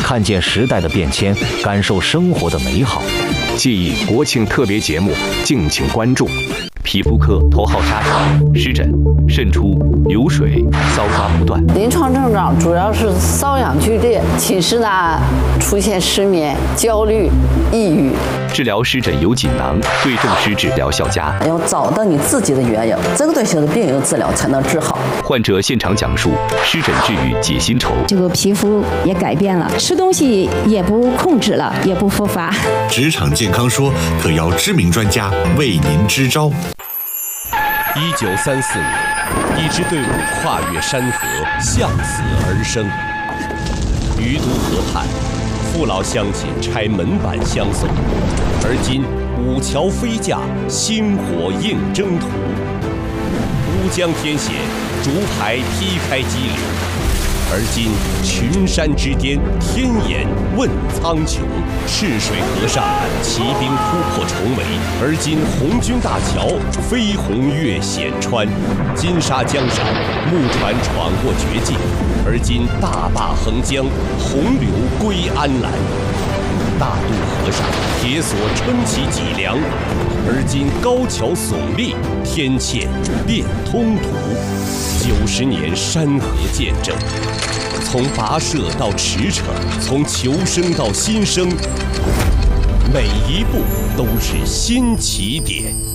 看见时代的变迁，感受生活的美好。 记忆国庆特别节目，敬请关注。皮肤科头号杀手湿疹、渗出、流水、搔抓不断。 临床症状主要是瘙痒剧烈，寝室呢出现失眠、焦虑、抑郁。 治疗湿疹有锦囊，对症施治疗效佳。 要找到你自己的原因，针对性的病由治疗才能治好。 患者现场讲述湿疹治愈解心愁， 这个皮肤也改变了，吃东西也不控制了，也不复发。 职场健康说特邀知名专家为您支招。 1934年，一支队伍跨越山河，向死而生。余都河畔，父老乡亲拆门板相送，而今五桥飞架，星火映征途。乌江天险，竹排劈开激流。而今群山之巅，天眼问苍穹；赤水河上，骑兵突破重围。而今红军大桥，飞鸿越险川；金沙江上，木船闯过绝境。而今大坝横江，洪流归安澜。大渡河上，铁索撑起脊梁；而今高桥耸立，天堑变通途。90年山河见证，从跋涉到驰骋，从求生到新生，每一步都是新起点。